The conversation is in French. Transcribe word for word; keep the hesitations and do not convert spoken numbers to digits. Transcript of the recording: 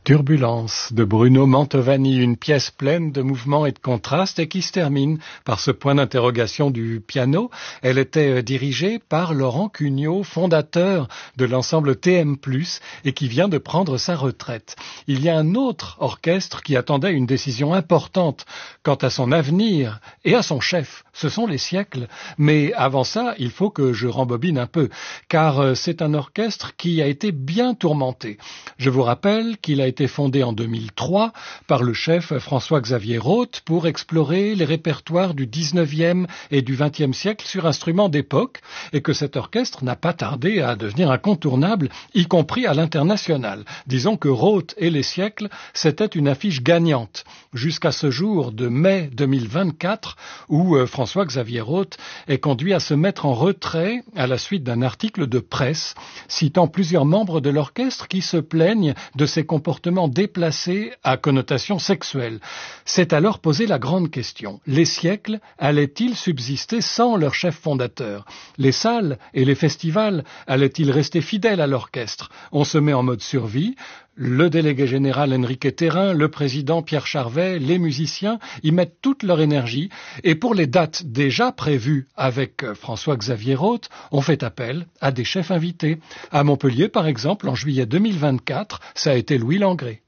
Turbulence de Bruno Mantovani, une pièce pleine de mouvements et de contrastes et qui se termine par ce point d'interrogation du piano. Elle était dirigée par Laurent Cugnot, fondateur de l'ensemble T M plus, et qui vient de prendre sa retraite. Il y a un autre orchestre qui attendait une décision importante quant à son avenir et à son chef. Ce sont les Siècles. Mais avant ça, il faut que je rembobine un peu, car c'est un orchestre qui a été bien tourmenté. Je vous rappelle qu'il a été fondé en deux mille trois par le chef François-Xavier Roth pour explorer les répertoires du dix-neuvième et du vingtième siècle sur instruments d'époque, et que cet orchestre n'a pas tardé à devenir incontournable, y compris à l'international. Disons que Roth et les Siècles, c'était une affiche gagnante, jusqu'à ce jour de mai deux mille vingt-quatre, où François-Xavier Roth est conduit à se mettre en retrait à la suite d'un article de presse citant plusieurs membres de l'orchestre qui se plaignent de ses comportements déplacés à connotation sexuelle. C'est alors posé la grande question. Les Siècles allaient-ils subsister sans leur chef fondateur? Les salles et les festivals allaient-ils rester fidèles à l'orchestre? On se met en mode survie. Le délégué général Enrique Terrain, le président Pierre Charvet, les musiciens y mettent toute leur énergie. Et pour les dates déjà prévues avec François-Xavier Roth, on fait appel à des chefs invités. À Montpellier, par exemple, en juillet deux mille vingt-quatre, ça a été Louis Langrée.